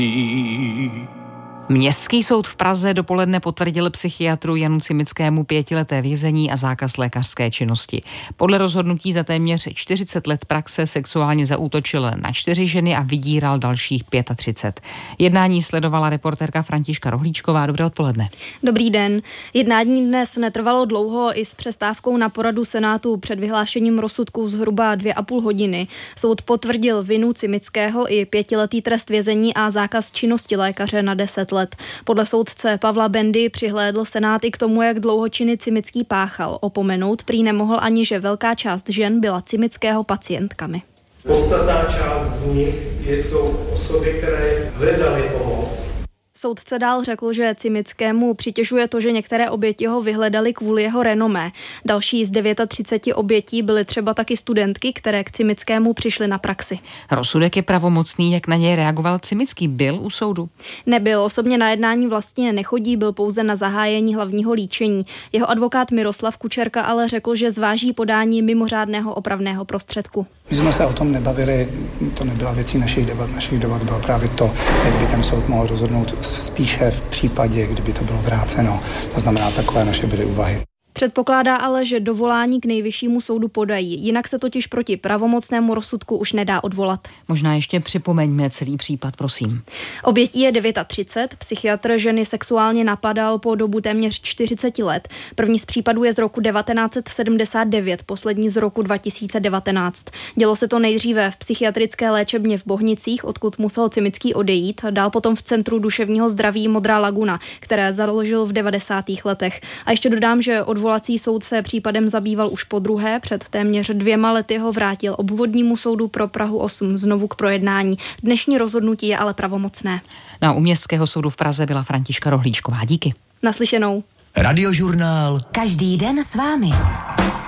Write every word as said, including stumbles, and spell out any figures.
Městský soud v Praze dopoledne potvrdil psychiatru Janu Cimickému pětileté vězení a zákaz lékařské činnosti. Podle rozhodnutí za téměř čtyřicet let praxe sexuálně zaútočil na čtyři ženy a vydíral dalších třicet pět. Jednání sledovala reportérka Františka Rohlíčková. Dobré odpoledne. Dobrý den. Jednání dnes netrvalo dlouho i s přestávkou na poradu Senátu před vyhlášením rozsudku zhruba dvě a půl hodiny. Soud potvrdil vinu Cimického i pětiletý trest vězení a zákaz činnosti lékaře na deset let. Podle soudce Pavla Bendy přihlédl Senát i k tomu, jak dlouho činy Cimický páchal. Opomenout prý nemohl ani, že velká část žen byla Cimického pacientkami. Podstatná část z nich jsou osoby, které hledaly pomoc. Soudce dál řekl, že Cimickému přitěžuje to, že některé oběti ho vyhledali kvůli jeho renomé. Další z třiceti devíti obětí byly třeba taky studentky, které k Cimickému přišly na praxi. Rozsudek je pravomocný, jak na něj reagoval Cimický. Byl u soudu? Nebyl, osobně na jednání vlastně nechodí, byl pouze na zahájení hlavního líčení. Jeho advokát Miroslav Kučerka ale řekl, že zváží podání mimořádného opravného prostředku. My jsme se o tom nebavili, to nebyla věcí našich debat. Našich debat bylo právě to, jak by ten soud mohl rozhodnout spíše v případě, kdyby to bylo vráceno. To znamená, takové naše byly úvahy. Předpokládá ale, že dovolání k nejvyššímu soudu podají, jinak se totiž proti pravomocnému rozsudku už nedá odvolat. Možná ještě připomeňme celý případ, prosím. Obětí je třicet devět, psychiatr ženy sexuálně napadal po dobu téměř čtyřicet let. První z případů je z roku devatenáct set sedmdesát devět, poslední z roku dva tisíce devatenáct. Dělo se to nejdříve v psychiatrické léčebně v Bohnicích, odkud musel Cimický odejít, dál potom v Centru duševního zdraví Modrá laguna, které založil v devadesátých letech. A ještě dodám, že odvolací soud se případem zabýval už po druhé, před téměř dvěma lety ho vrátil obvodnímu soudu pro Prahu osm znovu k projednání. Dnešní rozhodnutí je ale pravomocné. Na u Městského soudu v Praze byla Františka Rohlíčková. Díky. Naslyšenou. Radiožurnál. Každý den s vámi.